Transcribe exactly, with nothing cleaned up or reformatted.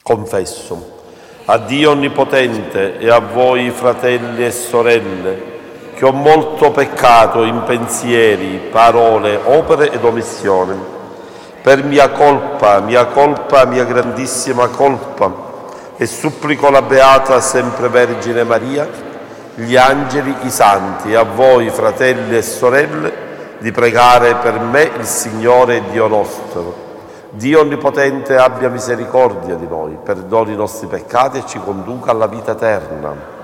Confesso a Dio Onnipotente e a voi, fratelli e sorelle, che ho molto peccato in pensieri, parole, opere ed omissioni. Per mia colpa, mia colpa, mia grandissima colpa, e supplico la Beata Sempre Vergine Maria, gli angeli, i santi, e a voi, fratelli e sorelle, di pregare per me il Signore Dio nostro. Dio Onnipotente abbia misericordia di noi, perdoni i nostri peccati e ci conduca alla vita eterna.